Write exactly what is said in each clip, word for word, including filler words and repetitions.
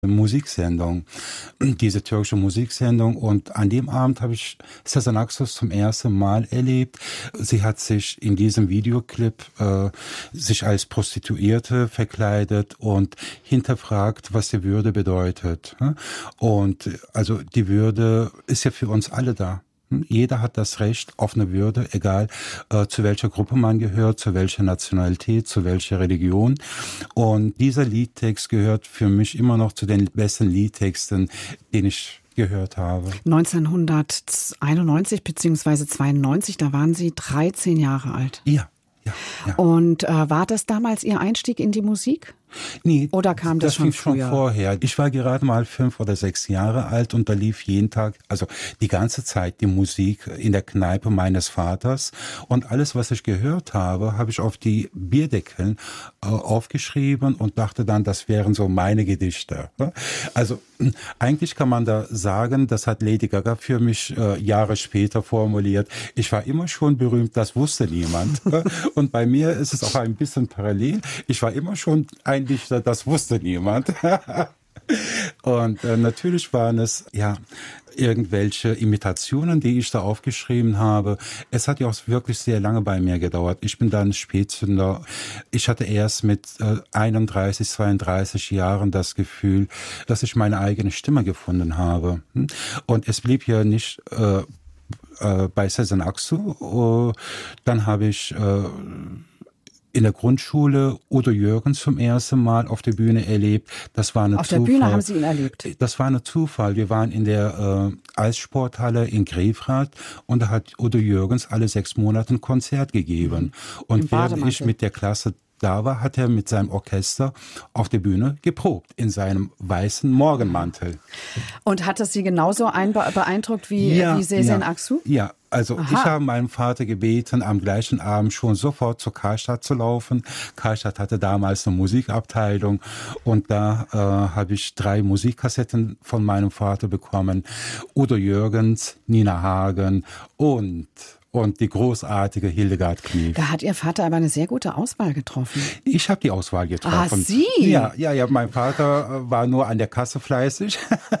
Musiksendung, diese türkische Musiksendung. Und an dem Abend habe ich Sezen Aksu zum ersten Mal erlebt. Sie hat sich in diesem Videoclip äh, sich als Prostituierte verkleidet und hinterfragt, was die Würde bedeutet. Und also die Würde ist ja für uns alle da. Jeder hat das Recht auf eine Würde, egal äh, zu welcher Gruppe man gehört, zu welcher Nationalität, zu welcher Religion. Und dieser Liedtext gehört für mich immer noch zu den besten Liedtexten, den ich gehört habe. neunzehnhunderteinundneunzig bzw. zweiundneunzig, da waren Sie dreizehn Jahre alt. Ja. Ja, ja. Und äh, war das damals Ihr Einstieg in die Musik? Nee, oder kam das, das schon lief früher? schon vorher. Ich war gerade mal fünf oder sechs Jahre alt und da lief jeden Tag, also die ganze Zeit die Musik in der Kneipe meines Vaters. Und alles, was ich gehört habe, habe ich auf die Bierdeckeln äh, aufgeschrieben und dachte dann, das wären so meine Gedichte. Also eigentlich kann man da sagen, das hat Lady Gaga für mich äh, Jahre später formuliert. Ich war immer schon berühmt, das wusste niemand. Und bei mir ist es auch ein bisschen parallel. Ich war immer schon ein Dichter, das wusste niemand. Und äh, natürlich waren es ja irgendwelche Imitationen, die ich da aufgeschrieben habe. Es hat ja auch wirklich sehr lange bei mir gedauert. Ich bin dann Spätzünder. Ich hatte erst mit äh, einunddreißig, zweiunddreißig Jahren das Gefühl, dass ich meine eigene Stimme gefunden habe. Und es blieb ja nicht äh, äh, bei Sezen Aksu. Äh, dann habe ich äh, in der Grundschule Udo Jürgens zum ersten Mal auf der Bühne erlebt. Das war eine Auf Zufall. der Bühne haben Sie ihn erlebt? Das war eine Zufall. Wir waren in der äh, Eissporthalle in Grefrath und da hat Udo Jürgens alle sechs Monate ein Konzert gegeben. Und während ich mit der Klasse da war, hat er mit seinem Orchester auf der Bühne geprobt, in seinem weißen Morgenmantel. Und hat das Sie genauso beeindruckt wie, ja, wie Sezen ja, Aksu? Ja, also Aha. ich habe meinen Vater gebeten, am gleichen Abend schon sofort zur Karstadt zu laufen. Karstadt hatte damals eine Musikabteilung und da äh, habe ich drei Musikkassetten von meinem Vater bekommen. Udo Jürgens, Nina Hagen und... Und die großartige Hildegard Knef. Da hat Ihr Vater aber eine sehr gute Auswahl getroffen. Ich habe die Auswahl getroffen. Ah, Sie? Ja, ja, ja. Mein Vater war nur an der Kasse fleißig.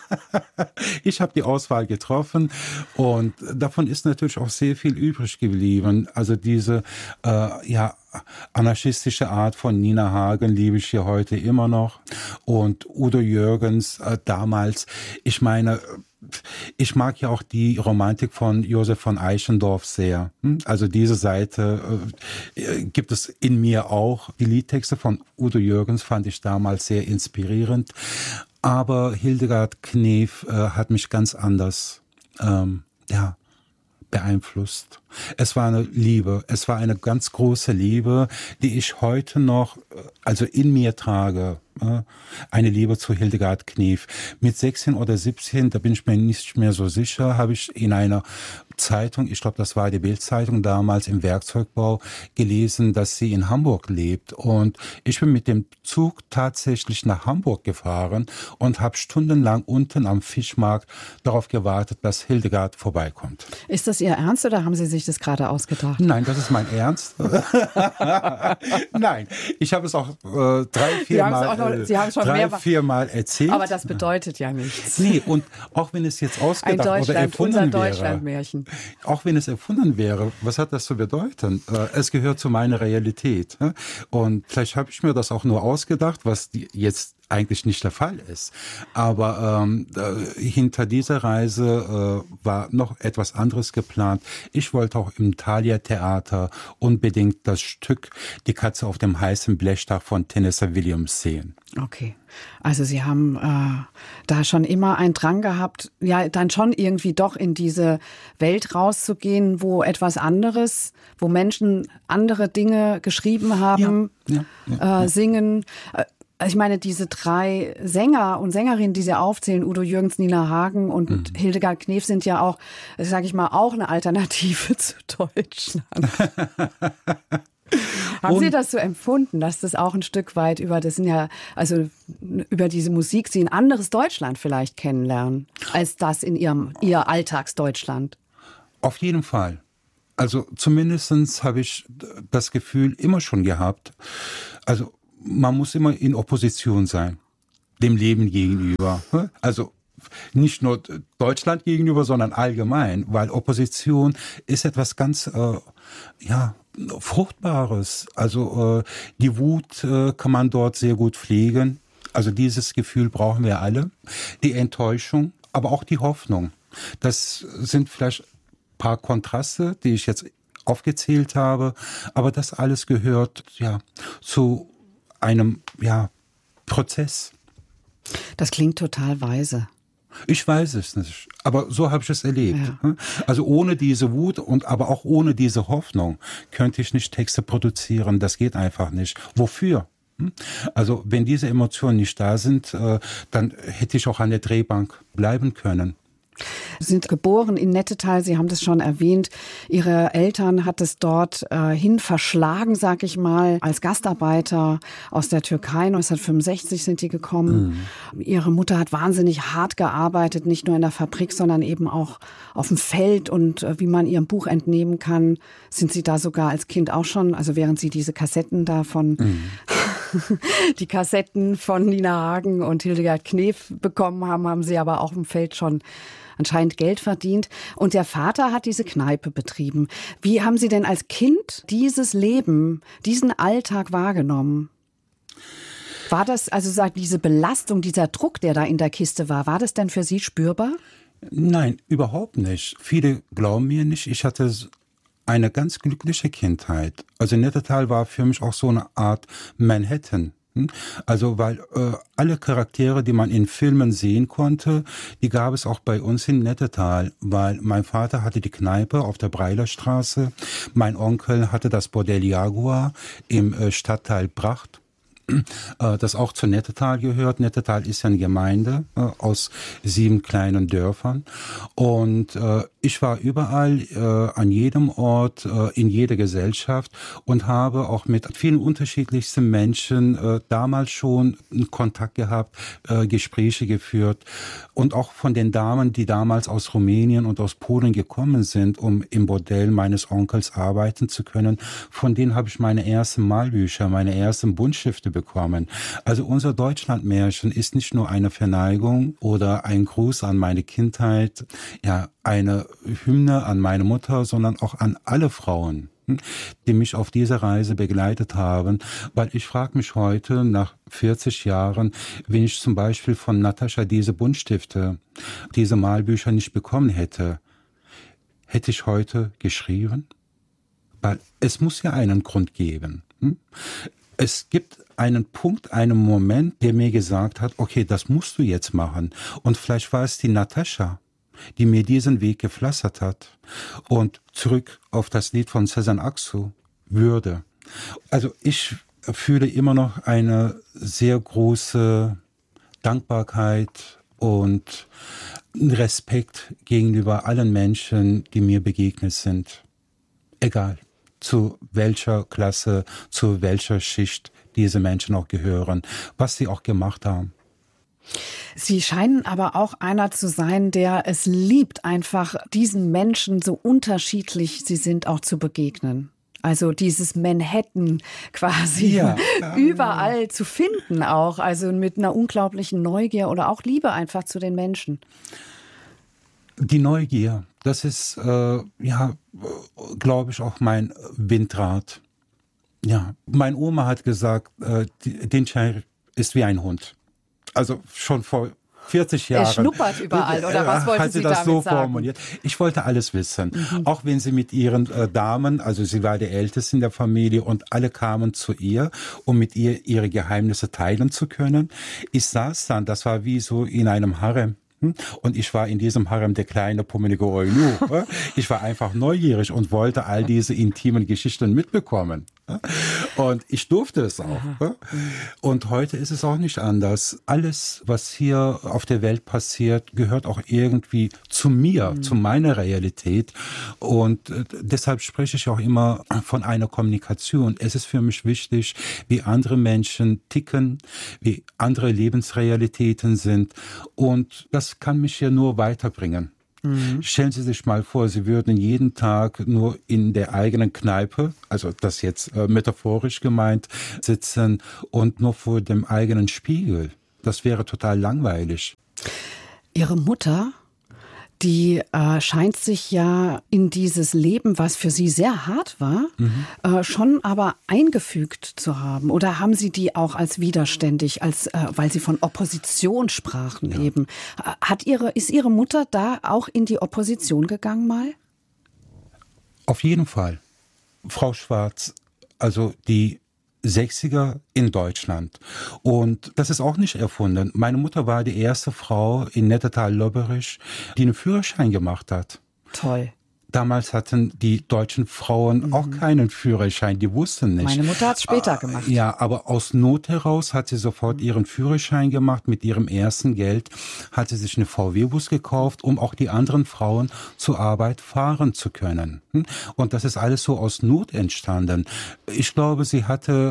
Ich habe die Auswahl getroffen und davon ist natürlich auch sehr viel übrig geblieben. Also diese, äh, ja, anarchistische Art von Nina Hagen liebe ich hier heute immer noch. Und Udo Jürgens äh, damals, ich meine, ich mag ja auch die Romantik von Josef von Eichendorff sehr. Also diese Seite äh, gibt es in mir auch. Die Liedtexte von Udo Jürgens fand ich damals sehr inspirierend. Aber Hildegard Knef äh, hat mich ganz anders ähm, ja, beeinflusst. Es war eine Liebe, es war eine ganz große Liebe, die ich heute noch, also in mir trage. Eine Liebe zu Hildegard Knef. Mit sechzehn oder siebzehn, da bin ich mir nicht mehr so sicher, habe ich in einer Zeitung, ich glaube, das war die Bild-Zeitung damals im Werkzeugbau, gelesen, dass sie in Hamburg lebt. Und ich bin mit dem Zug tatsächlich nach Hamburg gefahren und habe stundenlang unten am Fischmarkt darauf gewartet, dass Hildegard vorbeikommt. Ist das Ihr Ernst oder haben Sie sich das gerade ausgedacht? Nein, das ist mein Ernst. Nein, ich habe es auch äh, drei, vier Mal Sie haben schon drei, mehrfach, viermal erzählt. Aber das bedeutet ja nichts. Nee, und auch wenn es jetzt ausgedacht oder erfunden unser wäre. Deutschlandmärchen. Auch wenn es erfunden wäre, was hat das zu bedeuten? Es gehört zu meiner Realität. Und vielleicht habe ich mir das auch nur ausgedacht, was jetzt eigentlich nicht der Fall ist. Aber ähm, äh, hinter dieser Reise äh, war noch etwas anderes geplant. Ich wollte auch im Thalia Theater unbedingt das Stück Die Katze auf dem heißen Blechdach von Tennessee Williams sehen. Okay, also Sie haben äh, da schon immer einen Drang gehabt, ja, dann schon irgendwie doch in diese Welt rauszugehen, wo etwas anderes, wo Menschen andere Dinge geschrieben haben, ja, ja, ja, äh, ja. singen. Ich meine, diese drei Sänger und Sängerinnen, die Sie aufzählen, Udo Jürgens, Nina Hagen und mhm. Hildegard Knef, sind ja auch, sage ich mal, auch eine Alternative zu Deutschland. Haben und Sie das so empfunden, dass das auch ein Stück weit über, das sind ja, also über diese Musik Sie ein anderes Deutschland vielleicht kennenlernen, als das in Ihrem, Ihr Alltagsdeutschland? Auf jeden Fall. Also zumindest habe ich das Gefühl immer schon gehabt, also man muss immer in Opposition sein. dem Leben gegenüber. Also nicht nur Deutschland gegenüber, sondern allgemein, weil Opposition ist etwas ganz, äh, ja, Fruchtbares. Also äh, die Wut äh, kann man dort sehr gut pflegen. Also dieses Gefühl brauchen wir alle. Die Enttäuschung, aber auch die Hoffnung. Das sind vielleicht ein paar Kontraste, die ich jetzt aufgezählt habe, aber das alles gehört ja zu einem ja, Prozess. Das klingt total weise. Ich weiß es nicht, aber so habe ich es erlebt. Ja. Also ohne diese Wut und aber auch ohne diese Hoffnung könnte ich nicht Texte produzieren. Das geht einfach nicht. Wofür? Also wenn diese Emotionen nicht da sind, dann hätte ich auch an der Drehbank bleiben können. Sie sind geboren in Nettetal, Sie haben das schon erwähnt. Ihre Eltern hat es dort äh, hin verschlagen, sag ich mal, als Gastarbeiter aus der Türkei. neunzehnhundertfünfundsechzig sind die gekommen. Mhm. Ihre Mutter hat wahnsinnig hart gearbeitet, nicht nur in der Fabrik, sondern eben auch auf dem Feld. Und äh, wie man ihrem Buch entnehmen kann, sind Sie da sogar als Kind auch schon, also während Sie diese Kassetten da von... Mhm. die Kassetten von Nina Hagen und Hildegard Knef bekommen haben, haben Sie aber auch im Feld schon anscheinend Geld verdient. Und der Vater hat diese Kneipe betrieben. Wie haben Sie denn als Kind dieses Leben, diesen Alltag wahrgenommen? War das, also sagt diese Belastung, dieser Druck, der da in der Kiste war, war das denn für Sie spürbar? Nein, überhaupt nicht. Viele glauben mir nicht. Ich hatte eine ganz glückliche Kindheit. Also Nettetal war für mich auch so eine Art Manhattan. Also weil äh, alle Charaktere, die man in Filmen sehen konnte, die gab es auch bei uns in Nettetal, weil mein Vater hatte die Kneipe auf der Breilerstraße, mein Onkel hatte das Bordell Jaguar im äh, Stadtteil Bracht, das auch zu Nettetal gehört. Nettetal ist ja eine Gemeinde äh, aus sieben kleinen Dörfern. Und äh, ich war überall, äh, an jedem Ort, äh, in jeder Gesellschaft und habe auch mit vielen unterschiedlichsten Menschen äh, damals schon Kontakt gehabt, äh, Gespräche geführt. Und auch von den Damen, die damals aus Rumänien und aus Polen gekommen sind, um im Bordell meines Onkels arbeiten zu können, von denen habe ich meine ersten Malbücher, meine ersten Buntstifte bekommen. Also unser Deutschlandmärchen ist nicht nur eine Verneigung oder ein Gruß an meine Kindheit, ja, eine Hymne an meine Mutter, sondern auch an alle Frauen, die mich auf dieser Reise begleitet haben, weil ich frage mich heute, nach vierzig Jahren, wenn ich zum Beispiel von Natascha diese Buntstifte, diese Malbücher nicht bekommen hätte, hätte ich heute geschrieben? Weil es muss ja einen Grund geben. Es gibt einen Punkt, einen Moment, der mir gesagt hat, okay, das musst du jetzt machen. Und vielleicht war es die Natascha, die mir diesen Weg gepflastert hat. Und zurück auf das Lied von Sezen Aksu, Würde. Also ich fühle immer noch eine sehr große Dankbarkeit und Respekt gegenüber allen Menschen, die mir begegnet sind. Egal, zu welcher Klasse, zu welcher Schicht diese Menschen auch gehören, was sie auch gemacht haben. Sie scheinen aber auch einer zu sein, der es liebt, einfach diesen Menschen, so unterschiedlich sie sind, auch zu begegnen. Also dieses Manhattan quasi ja. überall zu finden auch, also mit einer unglaublichen Neugier oder auch Liebe einfach zu den Menschen. Die Neugier, das ist, äh, ja, glaube ich, auch mein Windrad. Ja, meine Oma hat gesagt, äh, den Schein ist wie ein Hund. Also schon vor vierzig Jahren. Er schnuppert überall, oder was wollten hat sie Sie das damit so sagen? Formuliert. Ich wollte alles wissen. Mhm. Auch wenn sie mit ihren äh, Damen, also sie war die Älteste in der Familie und alle kamen zu ihr, um mit ihr ihre Geheimnisse teilen zu können. Ich saß dann, das war wie so in einem Harem. Und ich war in diesem Harem der kleine pummelige Oinu. Ich war einfach neugierig und wollte all diese intimen Geschichten mitbekommen. Und ich durfte es auch. Und heute ist es auch nicht anders. Alles, was hier auf der Welt passiert, gehört auch irgendwie zu mir, mhm. zu meiner Realität. Und deshalb spreche ich auch immer von einer Kommunikation. Es ist für mich wichtig, wie andere Menschen ticken, wie andere Lebensrealitäten sind. Und das kann mich ja nur weiterbringen. Mhm. Stellen Sie sich mal vor, Sie würden jeden Tag nur in der eigenen Kneipe, also das jetzt äh, metaphorisch gemeint, sitzen und nur vor dem eigenen Spiegel Das wäre total langweilig. Ihre Mutter, die äh, scheint sich ja in dieses Leben, was für Sie sehr hart war, mhm. äh, schon aber eingefügt zu haben. Oder haben Sie die auch als widerständig, als äh, weil Sie von Opposition sprachen ja. eben? Hat ihre, ist Ihre Mutter da auch in die Opposition gegangen mal? Auf jeden Fall. Frau Schwarz, also die sechziger in Deutschland. Und das ist auch nicht erfunden. Meine Mutter war die erste Frau in Nettetal-Lobberisch, die einen Führerschein gemacht hat. Toll. Damals hatten die deutschen Frauen mhm. auch keinen Führerschein, die wussten nicht. Meine Mutter hat es später gemacht. Ja, aber aus Not heraus hat sie sofort ihren Führerschein gemacht. Mit ihrem ersten Geld hat sie sich einen V W-Bus gekauft, um auch die anderen Frauen zur Arbeit fahren zu können. Und das ist alles so aus Not entstanden. Ich glaube, sie hatte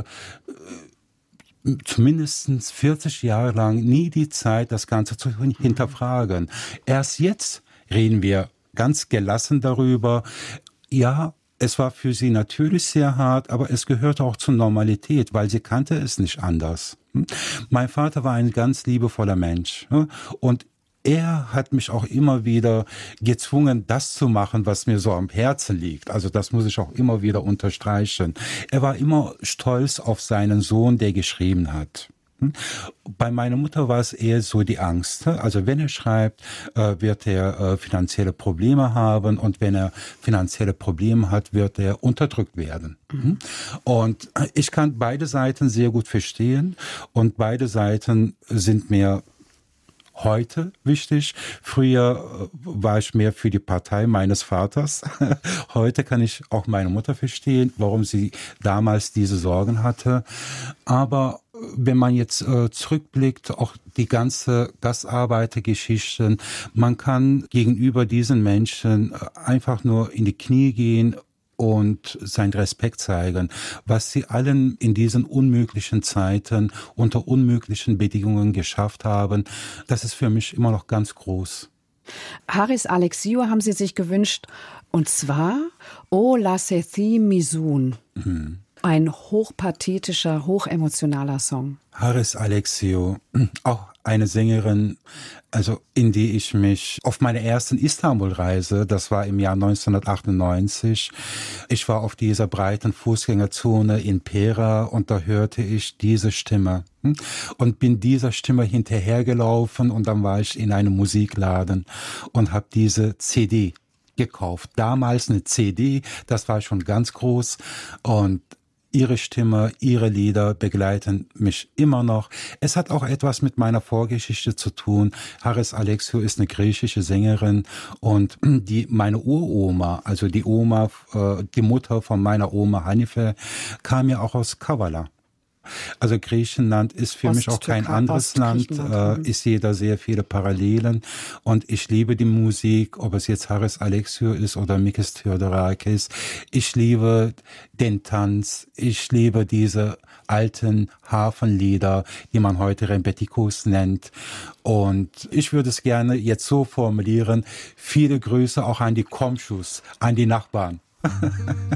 zumindest vierzig Jahre lang nie die Zeit, das Ganze zu hinterfragen. Erst jetzt reden wir ganz gelassen darüber. Ja, es war für sie natürlich sehr hart, aber es gehörte auch zur Normalität, weil sie kannte es nicht anders. Mein Vater war ein ganz liebevoller Mensch und er hat mich auch immer wieder gezwungen, das zu machen, was mir so am Herzen liegt. Also das muss ich auch immer wieder unterstreichen. Er war immer stolz auf seinen Sohn, der geschrieben hat. Bei meiner Mutter war es eher so die Angst. Also wenn er schreibt, wird er finanzielle Probleme haben und wenn er finanzielle Probleme hat, wird er unterdrückt werden. Mhm. Und ich kann beide Seiten sehr gut verstehen und beide Seiten sind mir heute wichtig. Früher war ich mehr für die Partei meines Vaters. Heute kann ich auch meine Mutter verstehen, warum sie damals diese Sorgen hatte. Aber wenn man jetzt äh, zurückblickt, auch die ganze Gastarbeitergeschichten, man kann gegenüber diesen Menschen einfach nur in die Knie gehen und seinen Respekt zeigen, was sie allen in diesen unmöglichen Zeiten unter unmöglichen Bedingungen geschafft haben. Das ist für mich immer noch ganz groß. Haris Alexiou haben Sie sich gewünscht, und zwar O Lasethi Misun. Mhm. Ein hochpathetischer, hochemotionaler Song. Haris Alexiou, auch eine Sängerin, also in die ich mich auf meiner ersten Istanbul-Reise, das war im Jahr neunzehnhundertachtundneunzig, ich war auf dieser breiten Fußgängerzone in Pera und da hörte ich diese Stimme und bin dieser Stimme hinterhergelaufen und dann war ich in einem Musikladen und habe diese C D gekauft. Damals eine C D, das war schon ganz groß und ihre Stimme, ihre Lieder begleiten mich immer noch. Es hat auch etwas mit meiner Vorgeschichte zu tun. Haris Alexiou ist eine griechische Sängerin und die meine Uroma, also die Oma, die Mutter von meiner Oma Hanife, kam ja auch aus Kavala. Also Griechenland ist für mich auch kein anderes Land. Äh, ich sehe da sehr viele Parallelen und ich liebe die Musik, ob es jetzt Haris Alexiou ist oder Mikis Theodorakis. Ich liebe den Tanz, ich liebe diese alten Hafenlieder, die man heute Rembetikos nennt. Und ich würde es gerne jetzt so formulieren, viele Grüße auch an die Komschus, an die Nachbarn.